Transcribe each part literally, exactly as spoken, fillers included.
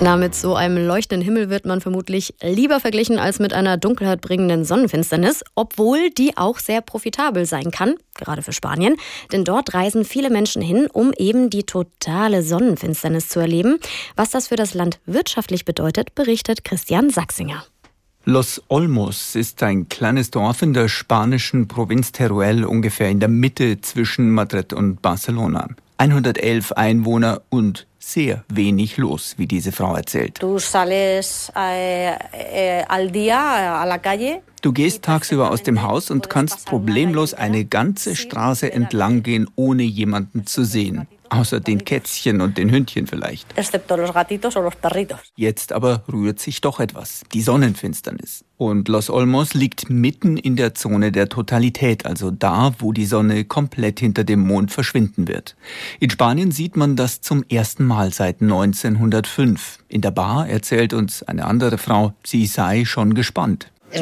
Na, mit so einem leuchtenden Himmel wird man vermutlich lieber verglichen als mit einer Dunkelheit bringenden Sonnenfinsternis, obwohl die auch sehr profitabel sein kann, gerade für Spanien. Denn dort reisen viele Menschen hin, um eben die totale Sonnenfinsternis zu erleben. Was das für das Land wirtschaftlich bedeutet, berichtet Christian Sachsinger. Los Olmos ist ein kleines Dorf in der spanischen Provinz Teruel, ungefähr in der Mitte zwischen Madrid und Barcelona. hundertelf Einwohner und sehr wenig los, wie diese Frau erzählt. Du sales eh, eh, al día a la calle. Du gehst tagsüber aus dem Haus und kannst problemlos eine ganze Straße entlang gehen, ohne jemanden zu sehen. Außer den Kätzchen und den Hündchen vielleicht. Excepto los gatitos o los perritos. Jetzt aber rührt sich doch etwas. Die Sonnenfinsternis. Und Los Olmos liegt mitten in der Zone der Totalität, also da, wo die Sonne komplett hinter dem Mond verschwinden wird. In Spanien sieht man das zum ersten Mal seit neunzehnhundertfünf. In der Bar erzählt uns eine andere Frau, sie sei schon gespannt. Das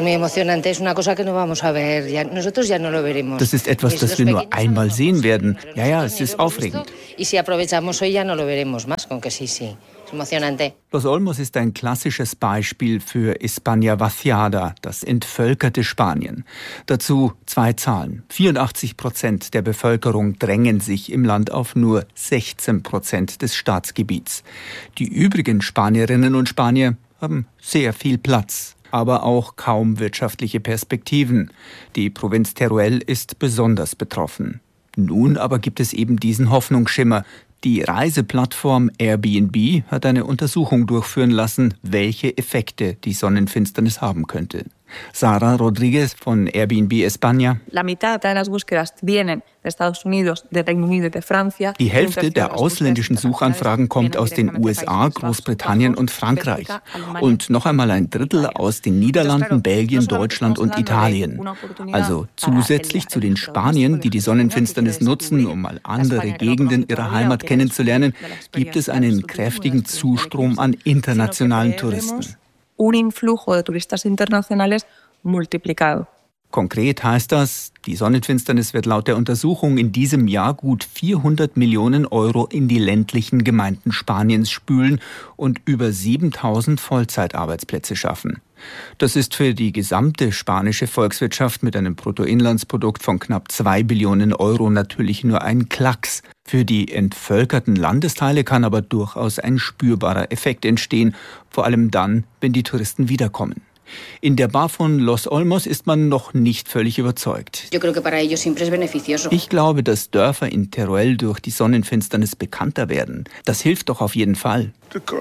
ist etwas, das wir nur einmal sehen werden. Ja, ja, es ist aufregend. Los Olmos ist ein klassisches Beispiel für España vaciada, das entvölkerte Spanien. Dazu zwei Zahlen. vierundachtzig Prozent der Bevölkerung drängen sich im Land auf nur sechzehn Prozent des Staatsgebiets. Die übrigen Spanierinnen und Spanier haben sehr viel Platz, aber auch kaum wirtschaftliche Perspektiven. Die Provinz Teruel ist besonders betroffen. Nun aber gibt es eben diesen Hoffnungsschimmer. Die Reiseplattform Airbnb hat eine Untersuchung durchführen lassen, welche Effekte die Sonnenfinsternis haben könnte. Sara Rodriguez von Airbnb España. Die Hälfte der ausländischen Suchanfragen kommt aus den U S A, Großbritannien und Frankreich. Und noch einmal ein Drittel aus den Niederlanden, Belgien, Deutschland und Italien. Also zusätzlich zu den Spaniern, die die Sonnenfinsternis nutzen, um mal andere Gegenden ihrer Heimat kennenzulernen, gibt es einen kräftigen Zustrom an internationalen Touristen. Un influjo de turistas internacionales multiplicado. Konkret heißt das, die Sonnenfinsternis wird laut der Untersuchung in diesem Jahr gut vierhundert Millionen Euro in die ländlichen Gemeinden Spaniens spülen und über siebentausend Vollzeitarbeitsplätze schaffen. Das ist für die gesamte spanische Volkswirtschaft mit einem Bruttoinlandsprodukt von knapp zwei Billionen Euro natürlich nur ein Klacks. Für die entvölkerten Landesteile kann aber durchaus ein spürbarer Effekt entstehen, vor allem dann, wenn die Touristen wiederkommen. In der Bar von Los Olmos ist man noch nicht völlig überzeugt. Ich glaube, dass Dörfer in Teruel durch die Sonnenfinsternis bekannter werden. Das hilft doch auf jeden Fall.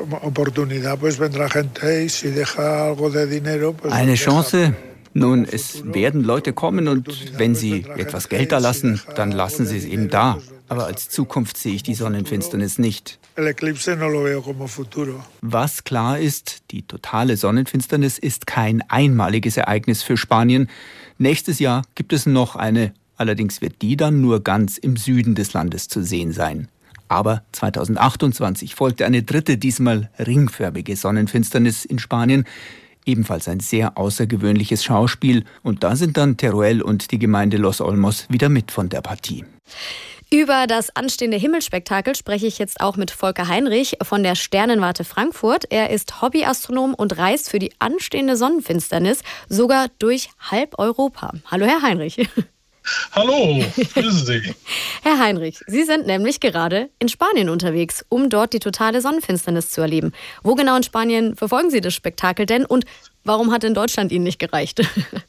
Eine Chance? Nun, es werden Leute kommen und wenn sie etwas Geld da lassen, dann lassen sie es eben da. Aber als Zukunft sehe ich die Sonnenfinsternis nicht. Was klar ist, die totale Sonnenfinsternis ist kein einmaliges Ereignis für Spanien. Nächstes Jahr gibt es noch eine, allerdings wird die dann nur ganz im Süden des Landes zu sehen sein. Aber zweitausendachtundzwanzig folgte eine dritte, diesmal ringförmige Sonnenfinsternis in Spanien. Ebenfalls ein sehr außergewöhnliches Schauspiel. Und da sind dann Teruel und die Gemeinde Los Olmos wieder mit von der Partie. Über das anstehende Himmelsspektakel spreche ich jetzt auch mit Volker Heinrich von der Sternenwarte Frankfurt. Er ist Hobbyastronom und reist für die anstehende Sonnenfinsternis sogar durch halb Europa. Hallo, Herr Heinrich. Hallo, grüßen Sie. Herr Heinrich, Sie sind nämlich gerade in Spanien unterwegs, um dort die totale Sonnenfinsternis zu erleben. Wo genau in Spanien verfolgen Sie das Spektakel denn und warum hat in Deutschland Ihnen nicht gereicht?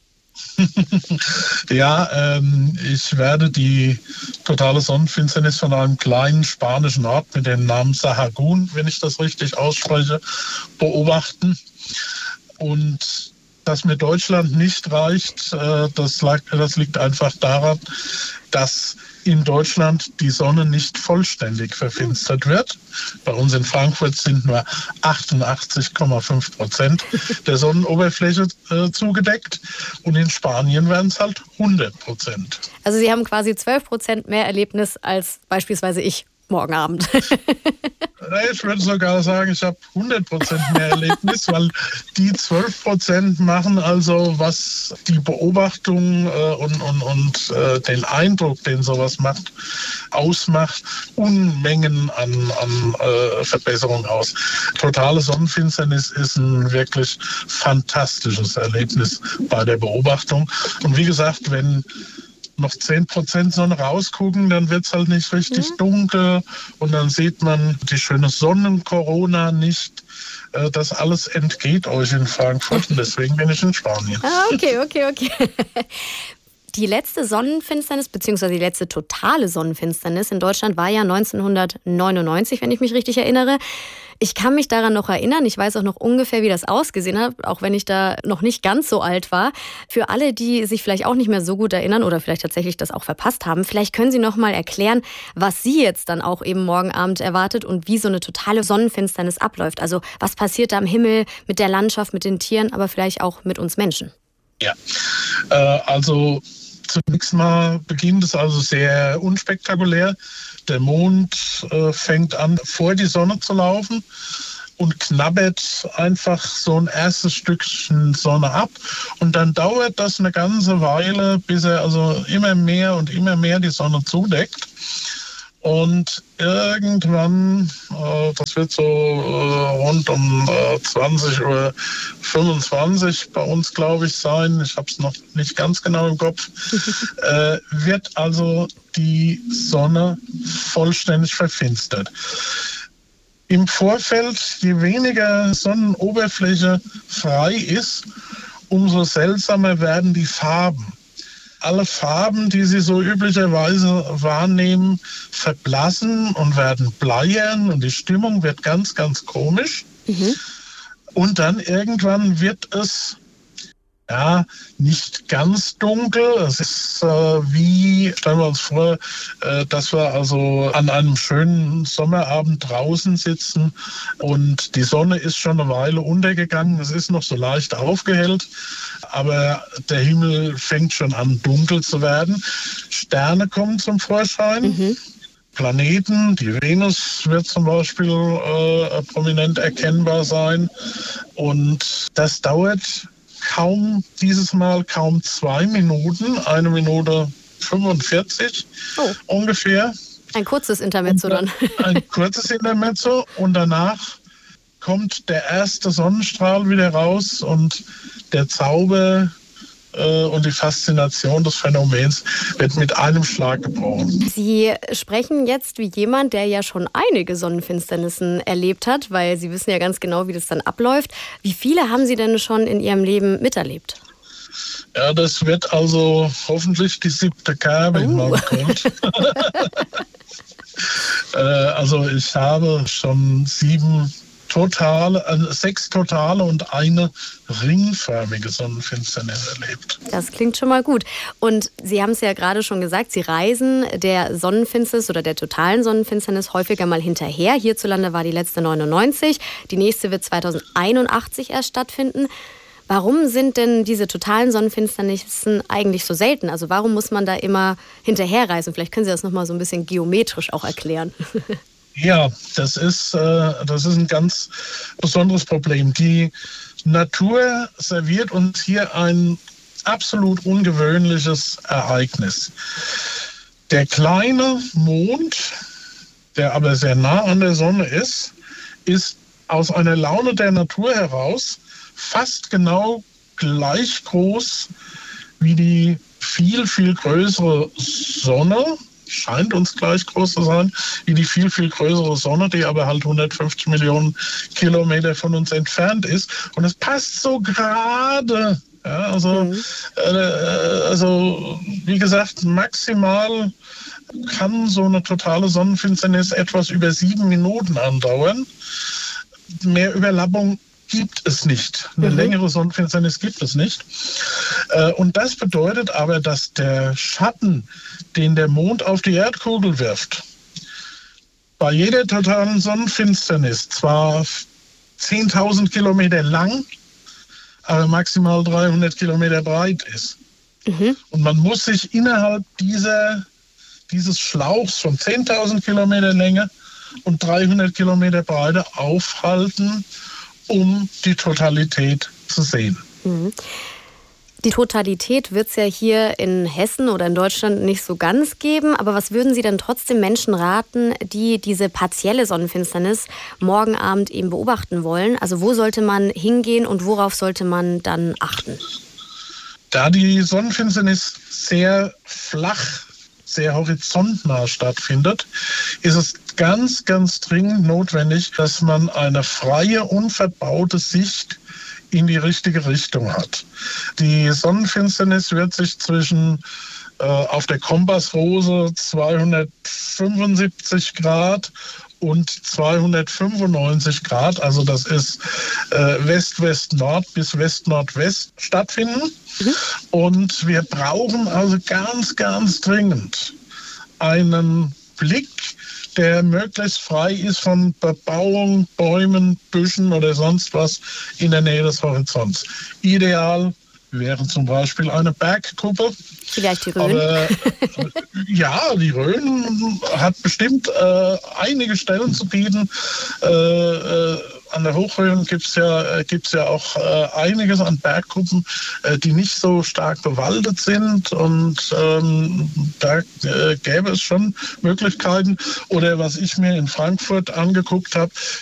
Ja, ähm, ich werde die totale Sonnenfinsternis von einem kleinen spanischen Ort mit dem Namen Sahagún, wenn ich das richtig ausspreche, beobachten. Und dass mir Deutschland nicht reicht, äh, das, lag, das liegt einfach daran, dass in Deutschland die Sonne nicht vollständig verfinstert wird. Bei uns in Frankfurt sind nur achtundachtzig Komma fünf Prozent der Sonnenoberfläche äh, zugedeckt und in Spanien werden es halt hundert Prozent. Also Sie haben quasi zwölf Prozent mehr Erlebnis als beispielsweise ich. morgen Abend. Ich würde sogar sagen, ich habe hundert Prozent mehr Erlebnis, weil die zwölf Prozent machen also, was die Beobachtung äh, und, und, und äh, den Eindruck, den sowas macht, ausmacht, Unmengen an, an äh, Verbesserung aus. Totale Sonnenfinsternis ist ein wirklich fantastisches Erlebnis bei der Beobachtung. Und wie gesagt, wenn noch zehn Prozent Sonne rausgucken, dann wird es halt nicht richtig mhm. dunkel und dann sieht man die schöne Sonnenkorona nicht. Das alles entgeht euch in Frankfurt und deswegen bin ich in Spanien. Ah, okay, okay, okay. Die letzte Sonnenfinsternis, beziehungsweise die letzte totale Sonnenfinsternis in Deutschland war ja neunzehnhundertneunundneunzig, wenn ich mich richtig erinnere. Ich kann mich daran noch erinnern, ich weiß auch noch ungefähr, wie das ausgesehen hat, auch wenn ich da noch nicht ganz so alt war. Für alle, die sich vielleicht auch nicht mehr so gut erinnern oder vielleicht tatsächlich das auch verpasst haben, vielleicht können Sie noch mal erklären, was Sie jetzt dann auch eben morgen Abend erwartet und wie so eine totale Sonnenfinsternis abläuft. Also was passiert da am Himmel mit der Landschaft, mit den Tieren, aber vielleicht auch mit uns Menschen? Ja, äh, also zunächst mal beginnt es also sehr unspektakulär. Der Mond äh, fängt an, vor die Sonne zu laufen und knabbert einfach so ein erstes Stückchen Sonne ab. Und dann dauert das eine ganze Weile, bis er also immer mehr und immer mehr die Sonne zudeckt. Und irgendwann, äh, das wird so äh, rund um äh, zwanzig Uhr fünfundzwanzig bei uns, glaube ich, sein, ich habe es noch nicht ganz genau im Kopf, äh, wird also die Sonne vollständig verfinstert. Im Vorfeld, je weniger Sonnenoberfläche frei ist, umso seltsamer werden die Farben. Alle Farben, die Sie so üblicherweise wahrnehmen, verblassen und werden bleiern und die Stimmung wird ganz, ganz komisch. Mhm. Und dann irgendwann wird es ja nicht ganz dunkel. Es ist äh, wie, stellen wir uns vor, äh, dass wir also an einem schönen Sommerabend draußen sitzen und die Sonne ist schon eine Weile untergegangen. Es ist noch so leicht aufgehellt, aber der Himmel fängt schon an, dunkel zu werden. Sterne kommen zum Vorschein. Mhm. Planeten, die Venus wird zum Beispiel äh, prominent erkennbar sein. Und das dauert kaum, dieses Mal kaum zwei Minuten, eine Minute fünfundvierzig oh. ungefähr. Ein kurzes Intermezzo dann. Ein kurzes Intermezzo und danach kommt der erste Sonnenstrahl wieder raus und der Zauber äh, und die Faszination des Phänomens wird mit einem Schlag gebrochen. Sie sprechen jetzt wie jemand, der ja schon einige Sonnenfinsternissen erlebt hat, weil Sie wissen ja ganz genau, wie das dann abläuft. Wie viele haben Sie denn schon in Ihrem Leben miterlebt? Ja, das wird also hoffentlich die siebte Kerbe uh. in meinem Kult. äh, also ich habe schon sieben totale, also sechs totale und eine ringförmige Sonnenfinsternis erlebt. Das klingt schon mal gut. Und Sie haben es ja gerade schon gesagt, Sie reisen der Sonnenfinsternis oder der totalen Sonnenfinsternis häufiger mal hinterher. Hierzulande war die letzte neunundneunzig, die nächste wird zweitausendeinundachtzig erst stattfinden. Warum sind denn diese totalen Sonnenfinsternissen eigentlich so selten? Also warum muss man da immer hinterherreisen? Vielleicht können Sie das nochmal so ein bisschen geometrisch auch erklären. Ja, das ist, äh, das ist ein ganz besonderes Problem. Die Natur serviert uns hier ein absolut ungewöhnliches Ereignis. Der kleine Mond, der aber sehr nah an der Sonne ist, ist aus einer Laune der Natur heraus fast genau gleich groß wie die viel, viel größere Sonne, scheint uns gleich groß zu sein, wie die viel, viel größere Sonne, die aber halt hundertfünfzig Millionen Kilometer von uns entfernt ist. Und es passt so gerade. Ja, also, mhm. äh, also, wie gesagt, maximal kann so eine totale Sonnenfinsternis etwas über sieben Minuten andauern. Mehr Überlappung gibt es nicht. Eine mhm. längere Sonnenfinsternis gibt es nicht. Und das bedeutet aber, dass der Schatten, den der Mond auf die Erdkugel wirft, bei jeder totalen Sonnenfinsternis zwar zehntausend Kilometer lang, aber maximal dreihundert Kilometer breit ist. Mhm. Und man muss sich innerhalb dieser, dieses Schlauchs von zehntausend Kilometer Länge und dreihundert Kilometer Breite aufhalten, um die Totalität zu sehen. Mhm. Die Totalität wird es ja hier in Hessen oder in Deutschland nicht so ganz geben. Aber was würden Sie denn trotzdem Menschen raten, die diese partielle Sonnenfinsternis morgen Abend eben beobachten wollen? Also wo sollte man hingehen und worauf sollte man dann achten? Da die Sonnenfinsternis sehr flach, sehr horizontnah stattfindet, ist es ganz, ganz dringend notwendig, dass man eine freie, unverbaute Sicht in die richtige Richtung hat. Die Sonnenfinsternis wird sich zwischen äh, auf der Kompassrose zweihundertfünfundsiebzig Grad und zweihundertfünfundneunzig Grad, also das ist äh, West-West-Nord bis West-Nordwest stattfinden. Mhm. Und wir brauchen also ganz, ganz dringend einen Blick, der möglichst frei ist von Bebauung, Bäumen, Büschen oder sonst was in der Nähe des Horizonts. Ideal wäre zum Beispiel eine Bergkuppe. Vielleicht die Rhön. Aber, ja, die Rhön hat bestimmt äh, einige Stellen zu bieten. Äh, äh, an der Hochrhön gibt es ja, gibt's ja auch äh, einiges an Bergkuppen, äh, die nicht so stark bewaldet sind. Und ähm, da äh, gäbe es schon Möglichkeiten. Oder was ich mir in Frankfurt angeguckt habe,